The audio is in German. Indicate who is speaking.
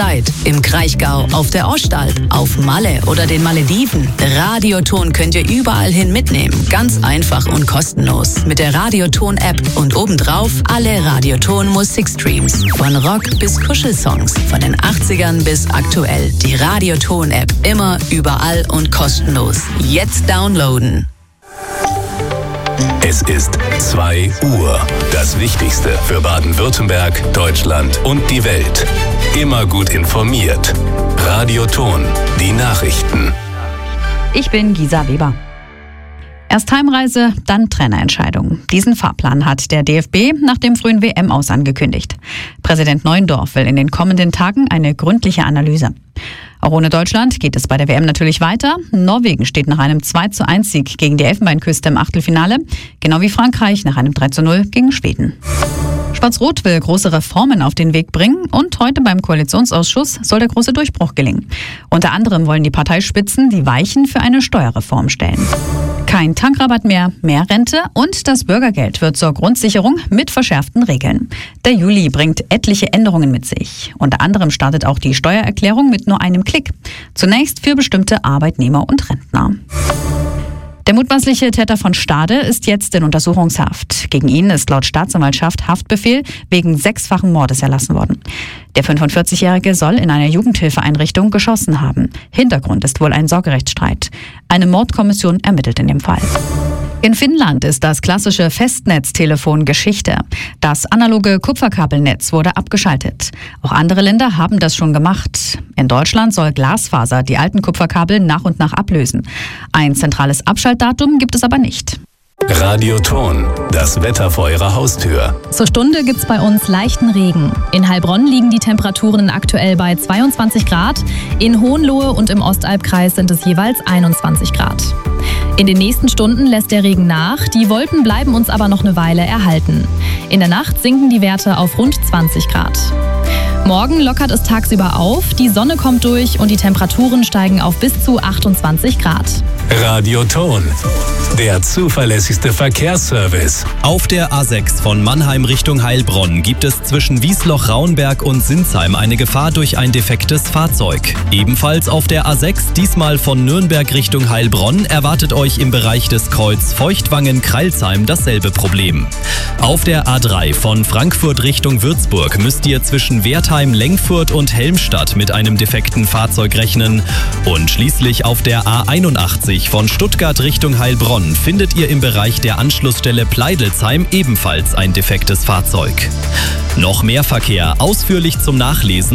Speaker 1: Im Kraichgau, auf der Ostalb, auf Malle oder den Malediven. Radioton könnt ihr überall hin mitnehmen. Ganz einfach und kostenlos. Mit der Radioton-App und obendrauf alle Radioton-Musikstreams. Von Rock bis Kuschelsongs, von den 80ern bis aktuell. Die Radioton-App immer, überall und kostenlos. Jetzt downloaden.
Speaker 2: Es ist 2 Uhr. Das Wichtigste für Baden-Württemberg, Deutschland und die Welt. Immer gut informiert. Radioton, die Nachrichten.
Speaker 3: Ich bin Gisa Weber. Erst Heimreise, dann Trainerentscheidung. Diesen Fahrplan hat der DFB nach dem frühen WM-Aus angekündigt. Präsident Neuendorf will in den kommenden Tagen eine gründliche Analyse. Auch ohne Deutschland geht es bei der WM natürlich weiter. Norwegen steht nach einem 2:1-Sieg gegen die Elfenbeinküste im Achtelfinale, genau wie Frankreich nach einem 3:0 gegen Schweden. Schwarz-Rot will große Reformen auf den Weg bringen und heute beim Koalitionsausschuss soll der große Durchbruch gelingen. Unter anderem wollen die Parteispitzen die Weichen für eine Steuerreform stellen. Kein Tankrabatt mehr, mehr Rente und das Bürgergeld wird zur Grundsicherung mit verschärften Regeln. Der Juli bringt etliche Änderungen mit sich. Unter anderem startet auch die Steuererklärung mit nur einem Klick. Zunächst für bestimmte Arbeitnehmer und Rentner. Der mutmaßliche Täter von Stade ist jetzt in Untersuchungshaft. Gegen ihn ist laut Staatsanwaltschaft Haftbefehl wegen 6-fachen Mordes erlassen worden. Der 45-Jährige soll in einer Jugendhilfeeinrichtung geschossen haben. Hintergrund ist wohl ein Sorgerechtsstreit. Eine Mordkommission ermittelt in dem Fall. In Finnland ist das klassische Festnetztelefon Geschichte. Das analoge Kupferkabelnetz wurde abgeschaltet. Auch andere Länder haben das schon gemacht. In Deutschland soll Glasfaser die alten Kupferkabel nach und nach ablösen. Ein zentrales Abschaltdatum gibt es aber nicht.
Speaker 2: Radioton, das Wetter vor Ihrer Haustür.
Speaker 4: Zur Stunde gibt's bei uns leichten Regen. In Heilbronn liegen die Temperaturen aktuell bei 22 Grad. In Hohenlohe und im Ostalbkreis sind es jeweils 21 Grad. In den nächsten Stunden lässt der Regen nach, die Wolken bleiben uns aber noch eine Weile erhalten. In der Nacht sinken die Werte auf rund 20 Grad. Morgen lockert es tagsüber auf, die Sonne kommt durch und die Temperaturen steigen auf bis zu 28 Grad.
Speaker 2: Radioton, der zuverlässigste Verkehrsservice.
Speaker 5: Auf der A6 von Mannheim Richtung Heilbronn gibt es zwischen Wiesloch-Rauenberg und Sinsheim eine Gefahr durch ein defektes Fahrzeug. Ebenfalls auf der A6, diesmal von Nürnberg Richtung Heilbronn, erwartet euch im Bereich des Kreuz Feuchtwangen-Kreilsheim dasselbe Problem. Auf der A3 von Frankfurt Richtung Würzburg müsst ihr zwischen Wertheim, Lengfurt und Helmstadt mit einem defekten Fahrzeug rechnen. Und schließlich auf der A81 von Stuttgart Richtung Heilbronn findet ihr im Bereich der Anschlussstelle Pleidelsheim ebenfalls ein defektes Fahrzeug. Noch mehr Verkehr ausführlich zum Nachlesen